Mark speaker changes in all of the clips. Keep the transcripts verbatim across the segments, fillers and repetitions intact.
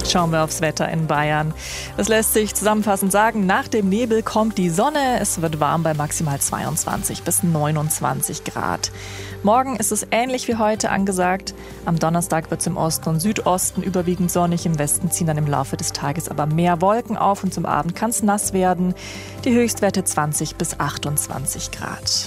Speaker 1: Schauen wir aufs Wetter in Bayern. Es lässt sich zusammenfassend sagen, nach dem Nebel kommt die Sonne. Es wird warm bei maximal zweiundzwanzig bis neunundzwanzig Grad. Morgen ist es ähnlich wie heute angesagt. Am Donnerstag wird es im Osten und Südosten überwiegend sonnig. Im Westen ziehen dann im Laufe des Tages aber mehr Wolken auf und zum Abend kann es nass werden. Die Höchstwerte zwanzig bis achtundzwanzig Grad.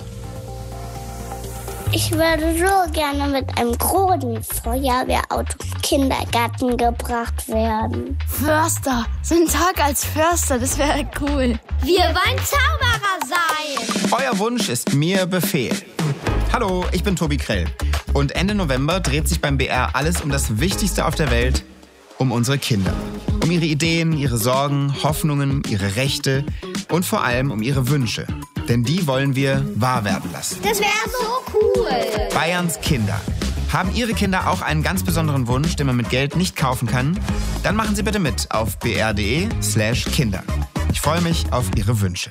Speaker 2: Ich würde so gerne mit einem großen Feuerwehrauto im Kindergarten gebracht werden.
Speaker 3: Förster, so ein Tag als Förster, das wäre cool.
Speaker 4: Wir wollen Zauberer sein.
Speaker 5: Euer Wunsch ist mir Befehl. Hallo, ich bin Tobi Krell. Und Ende November dreht sich beim B R alles um das Wichtigste auf der Welt, um unsere Kinder. Um ihre Ideen, ihre Sorgen, Hoffnungen, ihre Rechte und vor allem um ihre Wünsche. Denn die wollen wir wahr werden lassen.
Speaker 4: Das wäre so cool.
Speaker 5: Bayerns Kinder. Haben Ihre Kinder auch einen ganz besonderen Wunsch, den man mit Geld nicht kaufen kann? Dann machen Sie bitte mit auf b r punkt d e slash kinder. Ich freue mich auf Ihre Wünsche.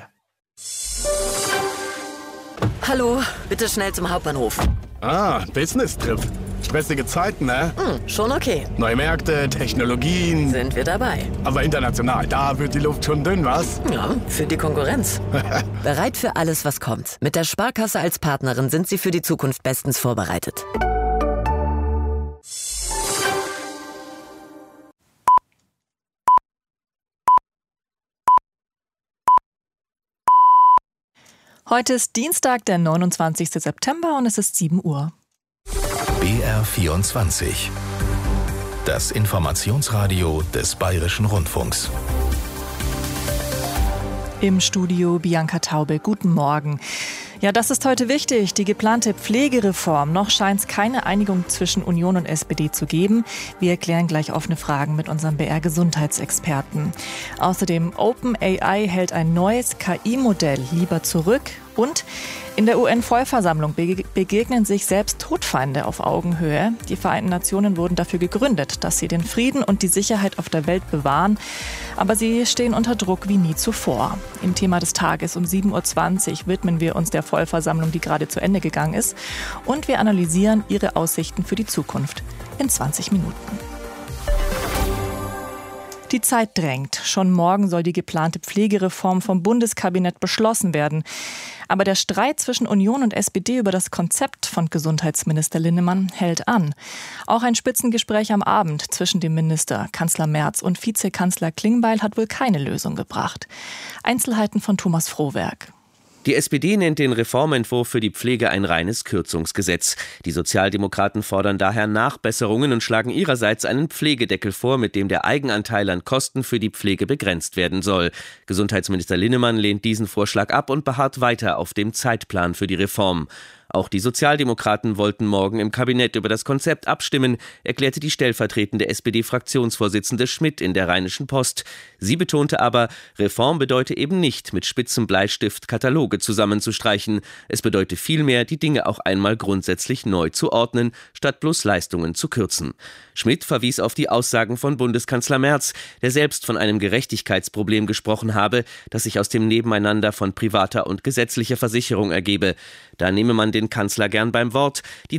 Speaker 6: Hallo, bitte schnell zum Hauptbahnhof.
Speaker 7: Ah, Business-Trip. Stressige Zeiten, ne?
Speaker 6: Hm, schon okay.
Speaker 7: Neue Märkte, Technologien.
Speaker 6: Sind wir dabei.
Speaker 7: Aber international, da wird die Luft schon dünn, was?
Speaker 6: Ja, für die Konkurrenz. Bereit für alles, was kommt. Mit der Sparkasse als Partnerin sind Sie für die Zukunft bestens vorbereitet.
Speaker 1: Heute ist Dienstag, der neunundzwanzigster September und es ist sieben Uhr.
Speaker 8: B R vierundzwanzig. Das Informationsradio des Bayerischen Rundfunks.
Speaker 1: Im Studio Bianca Taube. Guten Morgen. Ja, das ist heute wichtig, die geplante Pflegereform. Noch scheint es keine Einigung zwischen Union und S P D zu geben. Wir erklären gleich offene Fragen mit unserem B R-Gesundheitsexperten. Außerdem OpenAI hält ein neues K I-Modell lieber zurück. Und in der U N-Vollversammlung begegnen sich selbst Todfeinde auf Augenhöhe. Die Vereinten Nationen wurden dafür gegründet, dass sie den Frieden und die Sicherheit auf der Welt bewahren. Aber sie stehen unter Druck wie nie zuvor. Im Thema des Tages um sieben Uhr zwanzig widmen wir uns der Vollversammlung, die gerade zu Ende gegangen ist. Und wir analysieren ihre Aussichten für die Zukunft in zwanzig Minuten. Die Zeit drängt. Schon morgen soll die geplante Pflegereform vom Bundeskabinett beschlossen werden. Aber der Streit zwischen Union und S P D über das Konzept von Gesundheitsminister Linnemann hält an. Auch ein Spitzengespräch am Abend zwischen dem Minister, Kanzler Merz und Vizekanzler Klingbeil hat wohl keine Lösung gebracht. Einzelheiten von Thomas Frohwerk.
Speaker 9: Die S P D nennt den Reformentwurf für die Pflege ein reines Kürzungsgesetz. Die Sozialdemokraten fordern daher Nachbesserungen und schlagen ihrerseits einen Pflegedeckel vor, mit dem der Eigenanteil an Kosten für die Pflege begrenzt werden soll. Gesundheitsminister Linnemann lehnt diesen Vorschlag ab und beharrt weiter auf dem Zeitplan für die Reform. Auch die Sozialdemokraten wollten morgen im Kabinett über das Konzept abstimmen, erklärte die stellvertretende S P D-Fraktionsvorsitzende Schmidt in der Rheinischen Post. Sie betonte aber, Reform bedeute eben nicht, mit spitzem Bleistift Kataloge zusammenzustreichen. Es bedeute vielmehr, die Dinge auch einmal grundsätzlich neu zu ordnen, statt bloß Leistungen zu kürzen. Schmidt verwies auf die Aussagen von Bundeskanzler Merz, der selbst von einem Gerechtigkeitsproblem gesprochen habe, das sich aus dem Nebeneinander von privater und gesetzlicher Versicherung ergebe. Da nehme man den Kanzler gern beim Wort. Die